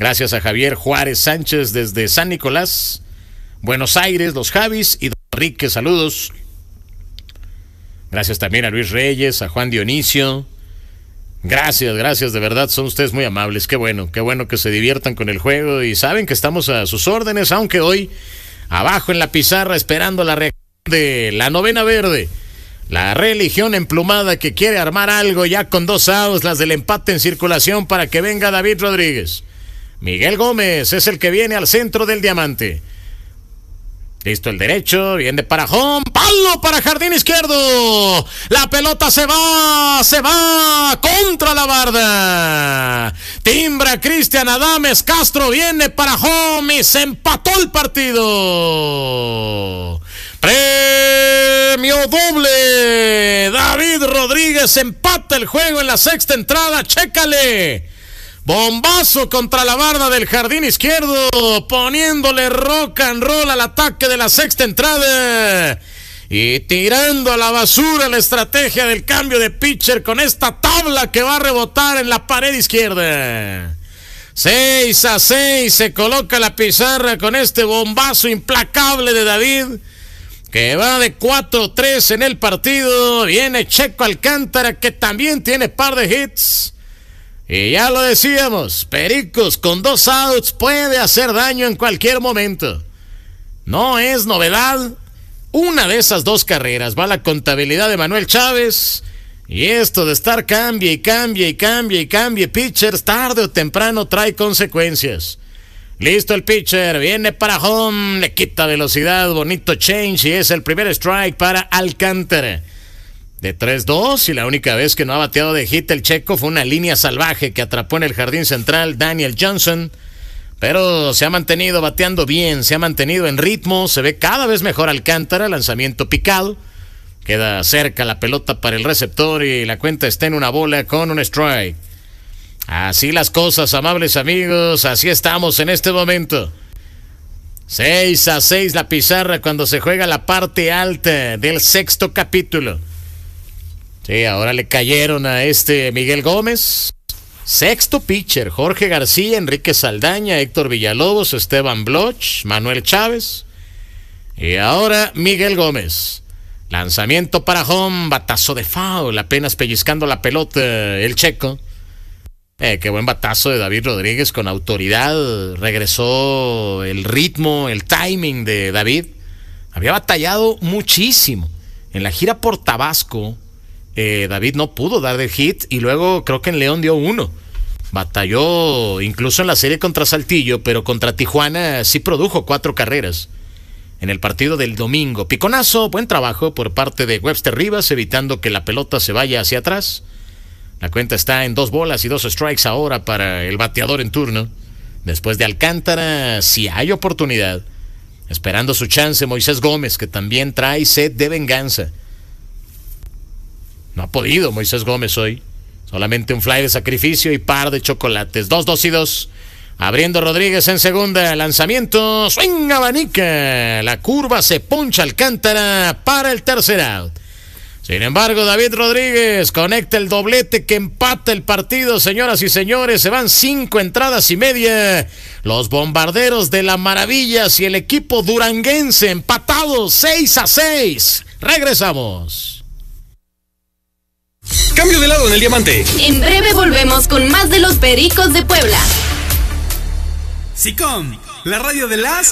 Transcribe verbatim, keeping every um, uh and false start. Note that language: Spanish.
Gracias a Javier Juárez Sánchez desde San Nicolás, Buenos Aires, los Javis y Don Enrique, saludos. Gracias también a Luis Reyes, a Juan Dionisio. Gracias, gracias, de verdad, son ustedes muy amables. Qué bueno, qué bueno que se diviertan con el juego y saben que estamos a sus órdenes, aunque hoy abajo en la pizarra esperando la reacción de la novena verde. La religión emplumada que quiere armar algo ya con dos outs, las del empate en circulación para que venga David Rodríguez. Miguel Gómez es el que viene al centro del diamante. Listo el derecho, viene para home, palo para jardín izquierdo. La pelota se va, se va contra la barda. Timbra Cristian Adames Castro, viene para home y se empató el partido. Premio doble. David Rodríguez empata el juego en la sexta entrada, chécale. Bombazo contra la barda del jardín izquierdo, poniéndole rock and roll al ataque de la sexta entrada y tirando a la basura la estrategia del cambio de pitcher con esta tabla que va a rebotar en la pared izquierda. seis a seis se coloca la pizarra con este bombazo implacable de David, que va de cuatro tres en el partido. Viene Checo Alcántara, que también tiene par de hits. Y ya lo decíamos, Pericos con dos outs puede hacer daño en cualquier momento. No es novedad. Una de esas dos carreras va a la contabilidad de Manuel Chávez. Y esto de estar cambie y cambie y cambie y cambie pitchers, tarde o temprano trae consecuencias. Listo el pitcher, viene para home, le quita velocidad, bonito change y es el primer strike para Alcántara. De tres dos, y la única vez que no ha bateado de hit el Checo fue una línea salvaje que atrapó en el jardín central Daniel Johnson, pero se ha mantenido bateando bien, se ha mantenido en ritmo, se ve cada vez mejor Alcántara, lanzamiento picado, queda cerca la pelota para el receptor y la cuenta está en una bola con un strike. Así las cosas, amables amigos, así estamos en este momento. seis a seis la pizarra cuando se juega la parte alta del sexto capítulo. Sí, ahora le cayeron a este Miguel Gómez. Sexto pitcher, Jorge García, Enrique Saldaña, Héctor Villalobos, Esteban Bloch, Manuel Chávez. Y ahora Miguel Gómez. Lanzamiento para home, batazo de foul, apenas pellizcando la pelota el Checo. Eh, qué buen batazo de David Rodríguez con autoridad. Regresó el ritmo, el timing de David. Había batallado muchísimo. En la gira por Tabasco, Eh, David no pudo dar de hit y luego creo que en León dio uno. Batalló incluso en la serie contra Saltillo, pero contra Tijuana sí produjo cuatro carreras. En el partido del domingo, piconazo, buen trabajo por parte de Webster Rivas, evitando que la pelota se vaya hacia atrás. La cuenta está en dos bolas y dos strikes ahora para el bateador en turno. Después de Alcántara, si hay oportunidad. Esperando su chance, Moisés Gómez, que también trae sed de venganza. No ha podido Moisés Gómez hoy. Solamente un fly de sacrificio y par de chocolates. Dos, dos y dos. Abriendo Rodríguez en segunda. Lanzamiento. Swing abanica. La curva se poncha Alcántara para el tercer out. Sin embargo, David Rodríguez conecta el doblete que empata el partido. Señoras y señores, se van cinco entradas y media. Los bombarderos de la Maravillas y el equipo duranguense empatados seis a seis. Regresamos. Cambio de lado en el diamante. En breve volvemos con más de los Pericos de Puebla. SICOM, la radio de las